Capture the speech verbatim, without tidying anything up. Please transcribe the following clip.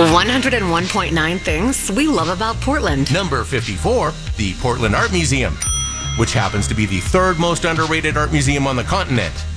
one hundred one point nine things we love about Portland. Number fifty-four, the Portland Art Museum, which happens to be the third most underrated art museum on the continent.